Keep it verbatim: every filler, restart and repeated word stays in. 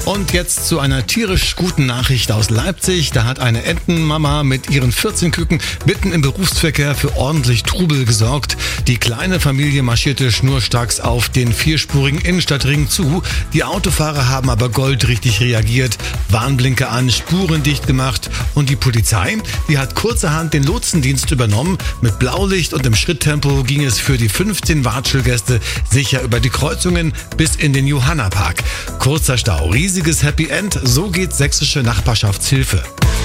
Und jetzt zu einer tierisch guten Nachricht aus Leipzig. Da hat eine Entenmama mit ihren vierzehn Küken mitten im Berufsverkehr für ordentlich Trubel gesorgt. Die kleine Familie marschierte schnurstracks auf den vierspurigen Innenstadtring zu. Die Autofahrer haben aber goldrichtig reagiert, Warnblinker an, Spuren dicht gemacht. Und die Polizei, die hat kurzerhand den Lotsendienst übernommen. Mit Blaulicht und im Schritttempo ging es für die fünfzehn Watschelgäste sicher über die Kreuzungen bis in den Johannapark. Kurzer Stau, riesiges Happy End, so geht sächsische Nachbarschaftshilfe.